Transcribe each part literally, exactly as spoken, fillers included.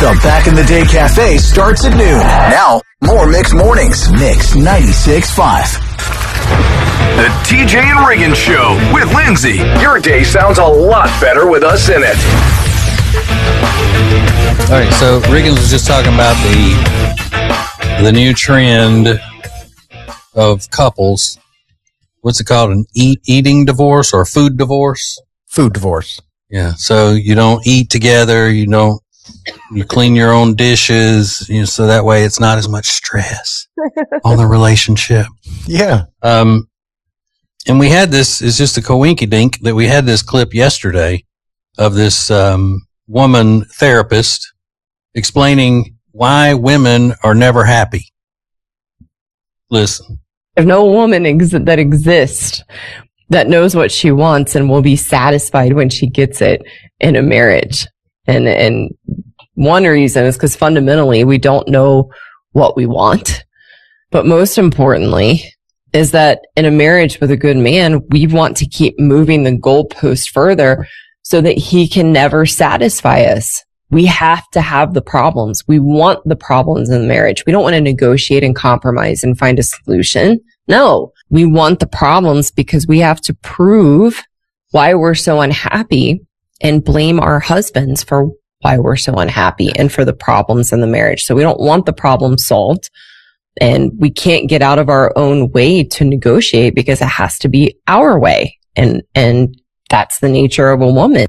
The Back in the Day Cafe starts at noon. Now, more Mix Mornings. Mix ninety-six point five. The T J and Reagan Show with Lindsay. Your day sounds a lot better with us in it. All right, so Reagan was just talking about the the new trend of couples. What's it called? An eat eating divorce or food divorce? Food divorce. Yeah. So you don't eat together. You don't. You clean your own dishes. You know, so that way it's not as much stress on the relationship. Yeah. Um, and we had this. It's just a coinky dink that we had this clip yesterday of this um, woman therapist explaining why women are never happy. Listen. There's no woman ex- that exists that knows what she wants and will be satisfied when she gets it in a marriage. And, and one reason is because fundamentally we don't know what we want. But most importantly is that in a marriage with a good man, we want to keep moving the goalpost further so that he can never satisfy us. We have to have the problems. We want the problems in the marriage. We don't want to negotiate and compromise and find a solution. No, we want the problems because we have to prove why we're so unhappy and blame our husbands for why we're so unhappy and for the problems in the marriage. So we don't want the problem solved, and we can't get out of our own way to negotiate because it has to be our way. And, and that's the nature of a woman.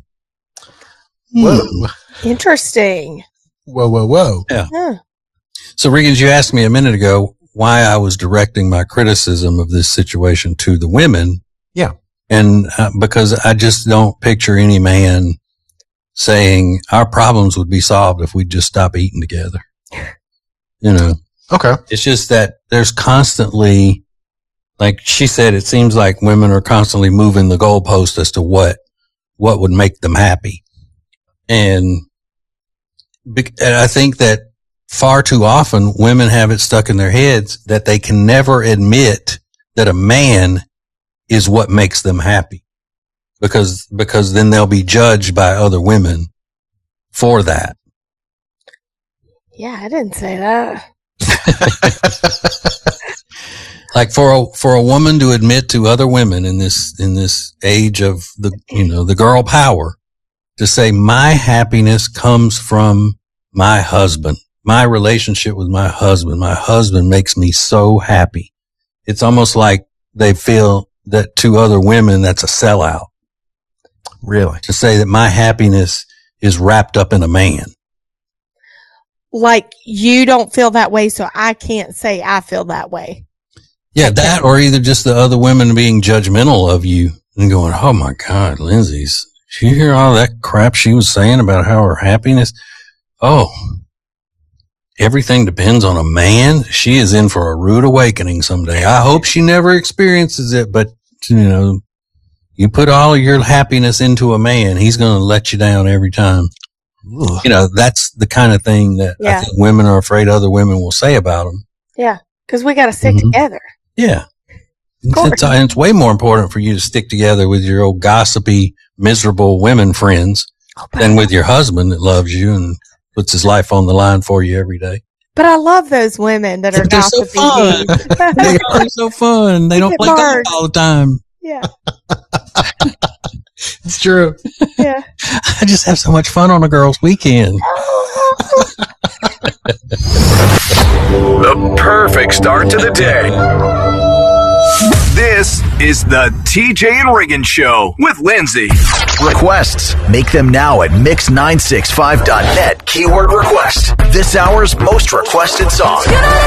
Whoa. Interesting. Whoa, whoa, whoa. Yeah. Huh. So, Regan, you asked me a minute ago why I was directing my criticism of this situation to the women. Yeah. And uh, because I just don't picture any man saying our problems would be solved if we just stop eating together. You know, Okay. it's just that there's constantly, like she said, it seems like women are constantly moving the goalpost as to what, what would make them happy. And, and I think that far too often women have it stuck in their heads that they can never admit that a man is what makes them happy, because, because then they'll be judged by other women for that. Yeah, I didn't say that. Like for a, for a woman to admit to other women in this, in this age of the, you know, the girl power, to say my happiness comes from my husband, my relationship with my husband. My husband makes me so happy. It's almost like they feel that to other women, that's a sellout. Really? To say that my happiness is wrapped up in a man. Like you don't feel that way, so I can't say I feel that way. Yeah, that, or either just the other women being judgmental of you and going, oh my God, Lindsay's, did you hear all that crap she was saying about how her happiness? Oh, everything depends on a man. She is in for a rude awakening someday. I hope she never experiences it, but you know, you put all of your happiness into a man, he's going to let you down every time. Ugh. You know, that's the kind of thing that Yeah. I think women are afraid other women will say about them. Yeah, because we got to stick Mhm. together. Yeah. course. It's, and it's way more important for you to stick together with your old gossipy, miserable women friends than with your husband that loves you and puts his life on the line for you every day. But I love those women that are They're so gossiping. fun. They are so fun. They don't Look play at golf Mark. all the time. Yeah, It's true. yeah. I just have so much fun on a girl's weekend. The perfect start to the day. This is the T J and Reagan Show with Lindsay. Requests. Make them now at mix nine six five dot net. Keyword request. This hour's most requested song.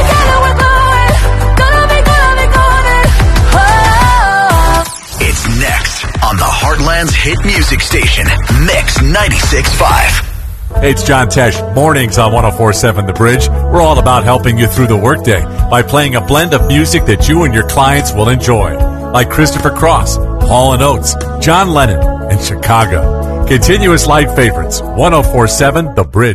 It's next on the Heartland's hit music station, Mix ninety-six point five. Hey, it's John Tesh. Mornings on one oh four point seven The Bridge. We're all about helping you through the workday by playing a blend of music that you and your clients will enjoy, like Christopher Cross, Hall and Oates, John Lennon, and Chicago. Continuous live favorites, one oh four point seven The Bridge.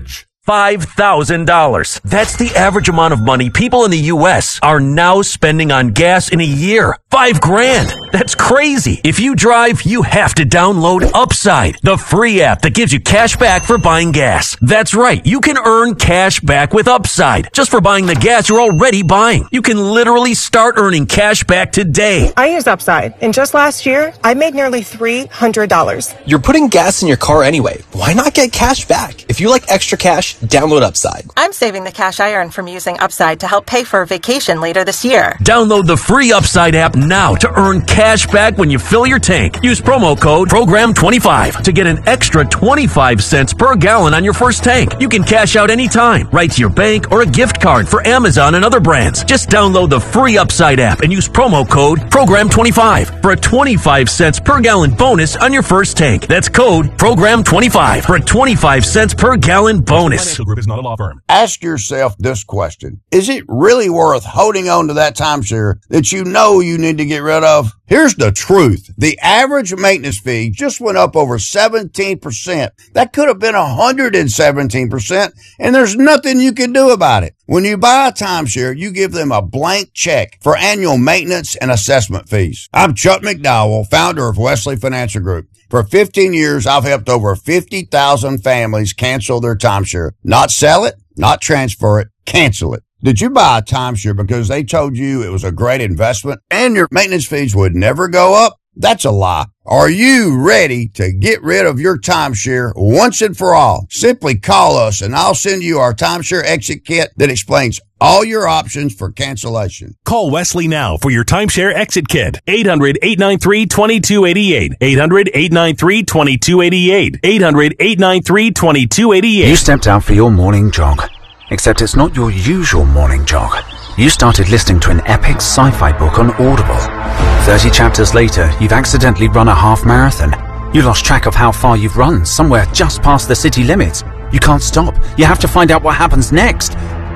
five thousand dollars. That's the average amount of money people in the U S are now spending on gas in a year. Five grand. That's crazy. If you drive, you have to download Upside, the free app that gives you cash back for buying gas. That's right. You can earn cash back with Upside just for buying the gas you're already buying. You can literally start earning cash back today. I use Upside, and just last year, I made nearly three hundred dollars. You're putting gas in your car anyway. Why not get cash back? If you like extra cash, download Upside. I'm saving the cash I earn from using Upside to help pay for a vacation later this year. Download the free Upside app now to earn cash back when you fill your tank. Use promo code program twenty-five to get an extra twenty-five cents per gallon on your first tank. You can cash out anytime, right to your bank or a gift card for Amazon and other brands. Just download the free Upside app and use promo code program twenty-five for a twenty-five cents per gallon bonus on your first tank. That's code program twenty-five for a twenty-five cents per gallon bonus. Group is not a law firm. Ask yourself this question. Is it really worth holding on to that timeshare that you know you need to get rid of? Here's the truth. The average maintenance fee just went up over seventeen percent. That could have been one hundred seventeen percent, and there's nothing you can do about it. When you buy a timeshare, you give them a blank check for annual maintenance and assessment fees. I'm Chuck McDowell, founder of Wesley Financial Group. For fifteen years, I've helped over fifty thousand families cancel their timeshare. Not sell it, not transfer it, cancel it. Did you buy a timeshare because they told you it was a great investment and your maintenance fees would never go up? That's a lie. Are you ready to get rid of your timeshare once and for all? Simply call us and I'll send you our timeshare exit kit that explains all your options for cancellation. Call Wesley now for your timeshare exit kit. eight hundred, eight nine three, two two eight eight. eight hundred, eight nine three, two two eight eight. eight hundred, eight nine three, two two eight eight. You stepped out for your morning jog. Except it's not your usual morning jog. You started listening to an epic sci-fi book on Audible. thirty chapters later, you've accidentally run a half marathon. You lost track of how far you've run, somewhere just past the city limits. You can't stop. You have to find out what happens next.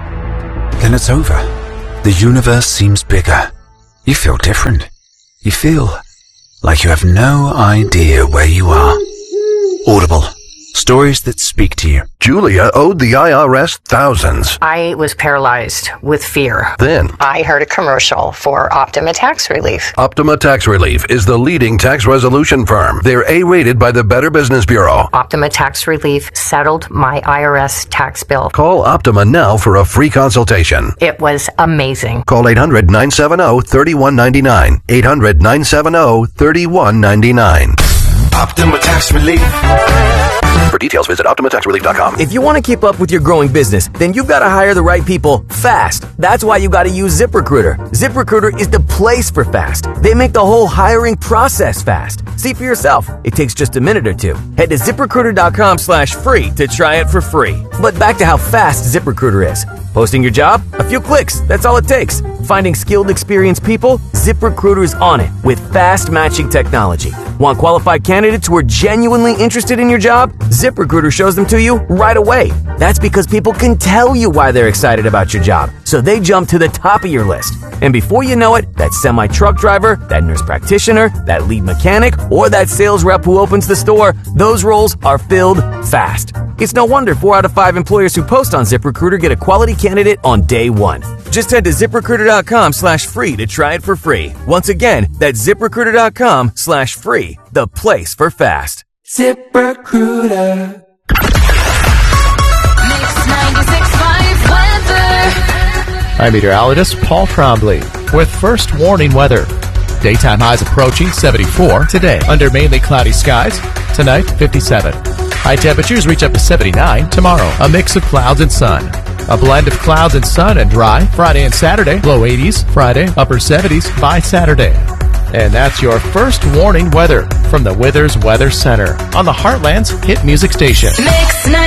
Then it's over. The universe seems bigger. You feel different. You feel like you have no idea where you are. Audible. Stories that speak to you. Julia owed the I R S thousands. I was paralyzed with fear. Then I heard a commercial for Optima Tax Relief. Optima Tax Relief is the leading tax resolution firm. They're A-rated by the Better Business Bureau. Optima Tax Relief settled my I R S tax bill. Call Optima now for a free consultation. It was amazing. Call eight hundred, nine seven zero, three one nine nine. eight hundred, nine seven zero, three one nine nine. Optima Tax Relief. For details, visit Optima Tax Relief dot com. If you want to keep up with your growing business, then you've got to hire the right people fast. That's why you got to use ZipRecruiter. ZipRecruiter is the place for fast. They make the whole hiring process fast. See for yourself. It takes just a minute or two. Head to ZipRecruiter.com slash free to try it for free. But back to how fast ZipRecruiter is. Posting your job? A few clicks. That's all it takes. Finding skilled, experienced people? ZipRecruiter's on it with fast matching technology. Want qualified candidates who are genuinely interested in your job? ZipRecruiter shows them to you right away. That's because people can tell you why they're excited about your job, so they jump to the top of your list. And before you know it, that semi-truck driver, that nurse practitioner, that lead mechanic, or that sales rep who opens the store, those roles are filled fast. It's no wonder four out of five employers who post on ZipRecruiter get a quality candidate on day one. Just head to ZipRecruiter.com slash free to try it for free. Once again, that's ZipRecruiter.com slash free, the place for fast. ZipRecruiter. I'm meteorologist Paul Trombley with first warning weather. Daytime highs approaching seventy-four today under mainly cloudy skies. Tonight, fifty-seven. High temperatures reach up to seventy-nine tomorrow. A mix of clouds and sun. A blend of clouds and sun and dry Friday and Saturday. Low eighties Friday, upper seventies by Saturday. And that's your first warning weather from the Withers Weather Center on the Heartland's hit music station. Mix